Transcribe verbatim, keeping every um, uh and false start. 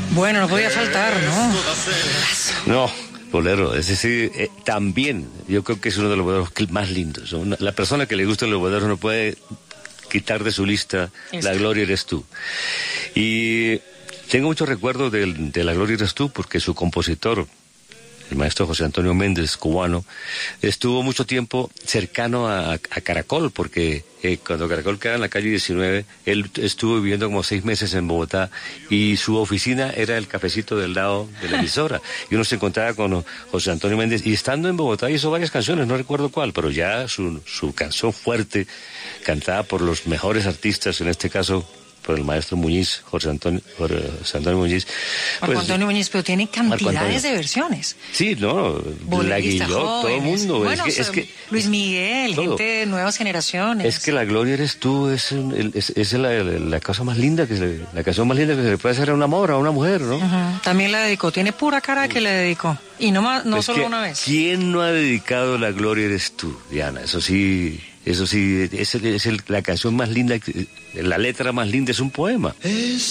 Bueno, no podía faltar, ¿no? No, bolero, es decir, eh, también, yo creo que es uno de los boleros más lindos. Una, la persona que le gusta los boleros no puede quitar de su lista Esta. La Gloria eres tú. Y tengo muchos recuerdos de, de La Gloria eres tú, porque su compositor, el maestro José Antonio Méndez, cubano, estuvo mucho tiempo cercano a, a Caracol, porque eh, cuando Caracol quedaba en la calle diecinueve, él estuvo viviendo como seis meses en Bogotá, y su oficina era el cafecito del lado de la emisora, y uno se encontraba con José Antonio Méndez, y estando en Bogotá hizo varias canciones, no recuerdo cuál, pero ya su, su canción fuerte, cantada por los mejores artistas, en este caso por el maestro Muñiz, José Antonio, José Antonio Muñiz. Marco pues, Antonio Muñiz, pero tiene cantidades de versiones. Sí, no, la Guillot, todo el mundo. Bueno, es que, es que, Luis Miguel, todo. Gente de nuevas generaciones. Es que La Gloria eres tú, es, es, es la, la, la cosa más linda, que se, la canción más linda que se le puede hacer a un amor, a una mujer, ¿no? Uh-huh. También la dedicó, tiene pura cara que le dedicó. Y no, más, no es solo una vez. ¿Quién no ha dedicado La Gloria eres tú, Diana? Eso sí... Eso sí, es, es el, la canción más linda, la letra más linda es un poema. Es